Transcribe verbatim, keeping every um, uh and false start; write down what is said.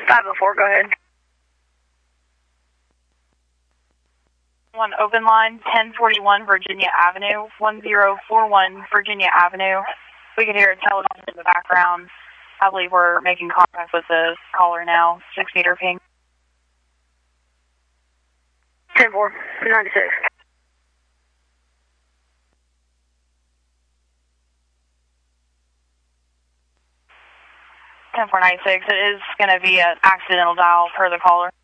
five oh four, go ahead. One open line, ten forty-one Virginia Avenue, one zero four one Virginia Avenue. We can hear a television in the background. I believe we're making contact with the caller now. Six meter ping. ten four, ninety-six. ten four ninety-six. It is going to be an accidental dial per the caller.